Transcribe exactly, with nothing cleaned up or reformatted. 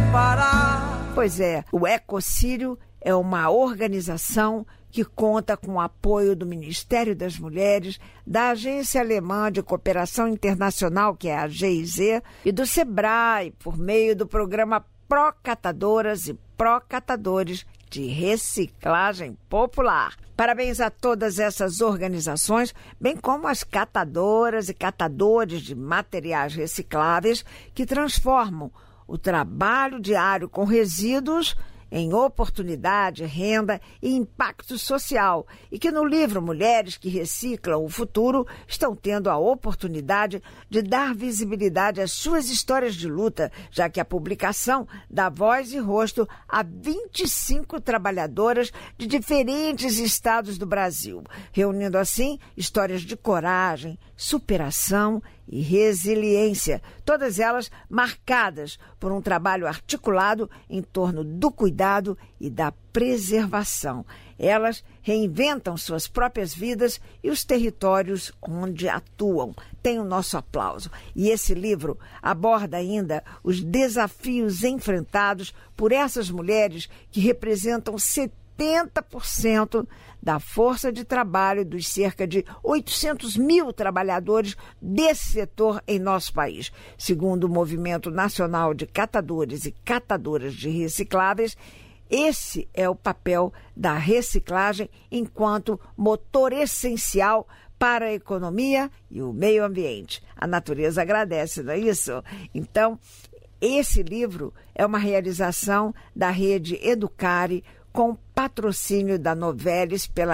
parar. Pois é, o Ecocírio é uma organização que conta com o apoio do Ministério das Mulheres, da Agência Alemã de Cooperação Internacional, que é a G I Z, e do SEBRAE, por meio do programa Pró-Catadoras e Pró-Catadores de Reciclagem Popular. Parabéns a todas essas organizações, bem como as catadoras e catadores de materiais recicláveis que transformam o trabalho diário com resíduos em oportunidade, renda e impacto social, e que no livro Mulheres que Reciclam o Futuro estão tendo a oportunidade de dar visibilidade às suas histórias de luta, já que a publicação dá voz e rosto a vinte e cinco trabalhadoras de diferentes estados do Brasil, reunindo assim histórias de coragem, superação e resiliência, todas elas marcadas por um trabalho articulado em torno do cuidado e da preservação. Elas reinventam suas próprias vidas e os territórios onde atuam. Tem o nosso aplauso. E esse livro aborda ainda os desafios enfrentados por essas mulheres que representam setenta por cento da força de trabalho dos cerca de oitocentos mil trabalhadores desse setor em nosso país. Segundo o Movimento Nacional de Catadores e Catadoras de Recicláveis, esse é o papel da reciclagem enquanto motor essencial para a economia e o meio ambiente. A natureza agradece, não é isso? Então, esse livro é uma realização da rede Educare com patrocínio da Novelis pela